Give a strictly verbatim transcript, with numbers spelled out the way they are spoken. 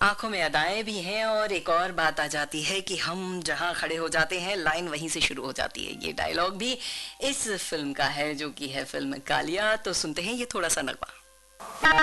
आंखों में अदाएं भी हैं और एक और बात आ जाती है कि हम जहां खड़े हो जाते हैं लाइन वहीं से शुरू हो जाती है। ये डायलॉग भी इस फिल्म का है जो कि है फिल्म कालिया। तो सुनते हैं ये थोड़ा सा नगमा।